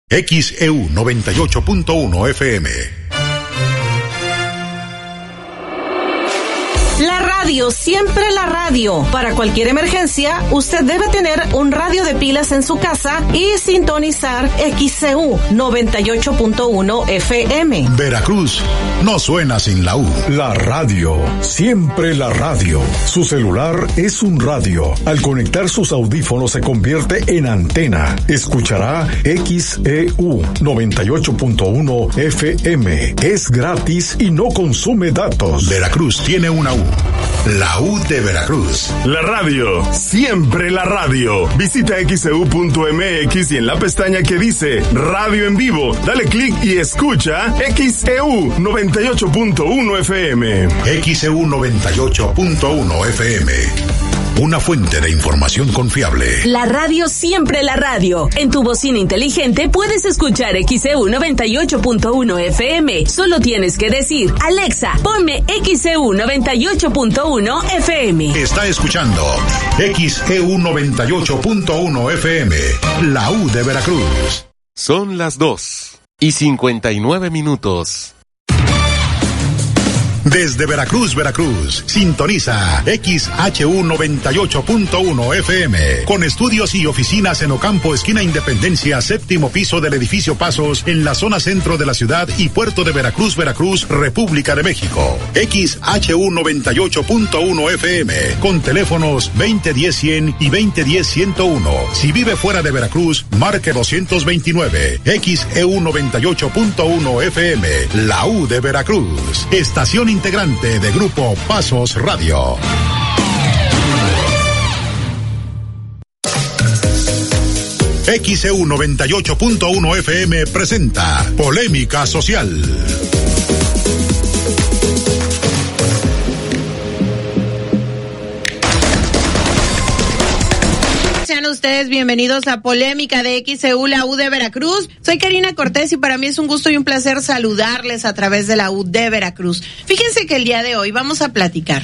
XEU 98.1 FM. La radio, siempre la radio. Para cualquier emergencia, usted debe tener un radio de pilas en su casa y sintonizar XEU 98.1 FM. Veracruz no suena sin la U. La radio, siempre la radio. Su celular es un radio. Al conectar sus audífonos se convierte en antena. Escuchará XEU 98.1 FM. Es gratis y no consume datos. Veracruz tiene una U. La U de Veracruz. La radio, siempre la radio. Visita xeu.mx y en la pestaña que dice Radio en Vivo, dale clic y escucha XEU 98.1 FM. XEU 98.1 FM. Una fuente de información confiable. La radio, siempre la radio. En tu bocina inteligente puedes escuchar XEU 98.1 FM. Solo tienes que decir, Alexa, ponme XEU 98.1 FM. Está escuchando XEU 98.1 FM. La U de Veracruz. Son las 2:59. Desde Veracruz, Veracruz, sintoniza XHU 98.1 FM, con estudios y oficinas en Ocampo, esquina Independencia, séptimo piso del edificio Pasos, en la zona centro de la ciudad y puerto de Veracruz, Veracruz, República de México. XHU 98.1 FM, con teléfonos 2010-100 y 2010-101. Si vive fuera de Veracruz, marque 229. XEU 98.1 FM, la U de Veracruz. Estación integrante de Grupo Pasos Radio. XEU 98.1 FM presenta Polémica Social. Sean ustedes bienvenidos a Polémica de XEU, la U de Veracruz. Soy Karina Cortés y para mí es un gusto y un placer saludarles a través de la U de Veracruz. Fíjense que el día de hoy vamos a platicar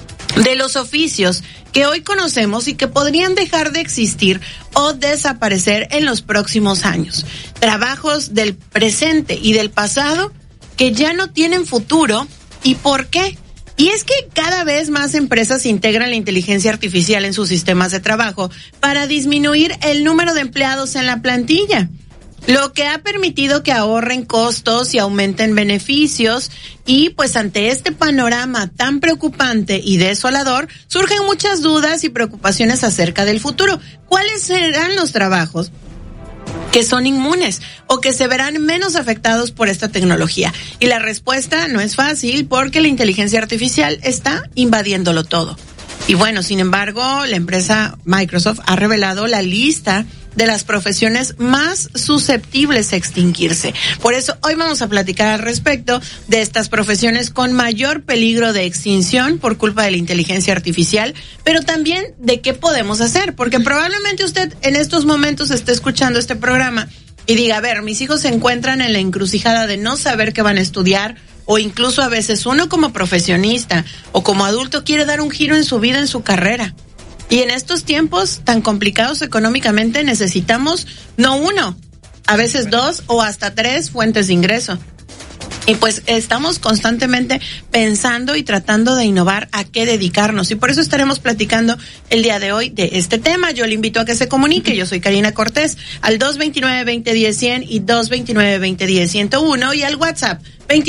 de los oficios que hoy conocemos y que podrían dejar de existir o desaparecer en los próximos años. Trabajos del presente y del pasado que ya no tienen futuro. ¿Y por qué? Y es que cada vez más empresas integran la inteligencia artificial en sus sistemas de trabajo para disminuir el número de empleados en la plantilla, lo que ha permitido que ahorren costos y aumenten beneficios. Y pues ante este panorama tan preocupante y desolador, surgen muchas dudas y preocupaciones acerca del futuro. ¿Cuáles serán los trabajos que son inmunes o que se verán menos afectados por esta tecnología? Y la respuesta no es fácil porque la inteligencia artificial está invadiéndolo todo. Y bueno, sin embargo, la empresa Microsoft ha revelado la lista de las profesiones más susceptibles a extinguirse. Por eso hoy vamos a platicar al respecto de estas profesiones con mayor peligro de extinción por culpa de la inteligencia artificial, pero también de qué podemos hacer, porque probablemente usted en estos momentos esté escuchando este programa y diga, a ver, mis hijos se encuentran en la encrucijada de no saber qué van a estudiar, o incluso a veces uno como profesionista o como adulto quiere dar un giro en su vida, en su carrera. Y en estos tiempos tan complicados económicamente necesitamos no uno, a veces 2 o hasta 3 fuentes de ingreso. Y pues estamos constantemente pensando y tratando de innovar a qué dedicarnos. Y por eso estaremos platicando el día de hoy de este tema. Yo le invito a que se comunique. Yo soy Karina Cortés al 229-2010-100 y 229-2010-101 y al WhatsApp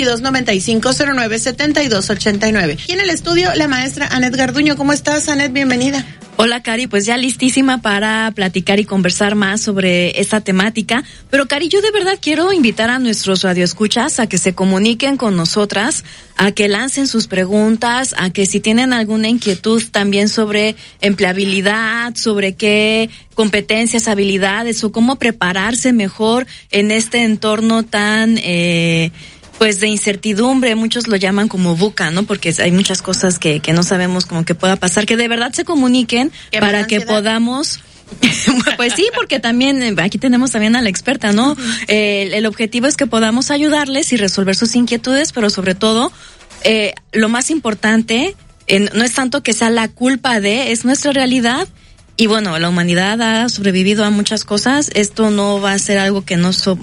2295-09-7289. Y en el estudio la maestra Anet Garduño. ¿Cómo estás, Anet? Bienvenida. Hola, Cari, pues ya listísima para platicar y conversar más sobre esta temática. Pero, Cari, yo de verdad quiero invitar a nuestros radioescuchas a que se comuniquen con nosotras, a que lancen sus preguntas, a que si tienen alguna inquietud también sobre empleabilidad, sobre qué competencias, habilidades o cómo prepararse mejor en este entorno tan pues de incertidumbre, muchos lo llaman como VUCA, ¿no? Porque hay muchas cosas que no sabemos como que pueda pasar, que de verdad se comuniquen para que podamos. Pues sí, porque también aquí tenemos también a la experta, ¿no? Uh-huh. El objetivo es que podamos ayudarles y resolver sus inquietudes, pero sobre todo, lo más importante, no es tanto que sea la culpa es nuestra realidad. Y bueno, la humanidad ha sobrevivido a muchas cosas. Esto no va a ser algo que no